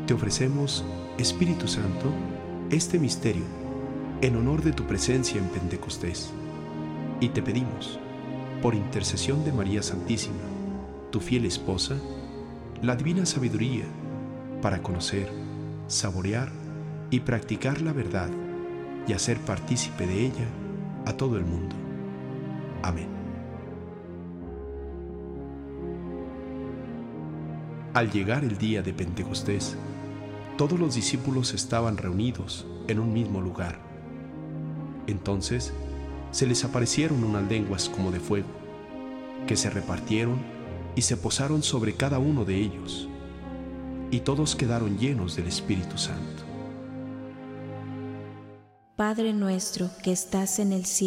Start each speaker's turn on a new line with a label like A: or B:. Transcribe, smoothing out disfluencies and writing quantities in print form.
A: Te ofrecemos, Espíritu Santo, este misterio en honor de tu presencia en Pentecostés. Y te pedimos, por intercesión de María Santísima, tu fiel esposa, la divina sabiduría para conocer, saborear y practicar la verdad y hacer partícipe de ella a todo el mundo. Amén. Al llegar el día de Pentecostés, todos los discípulos estaban reunidos en un mismo lugar. Entonces se les aparecieron unas lenguas como de fuego, que se repartieron y se posaron sobre cada uno de ellos, y todos quedaron llenos del Espíritu Santo.
B: Padre nuestro que estás en el cielo,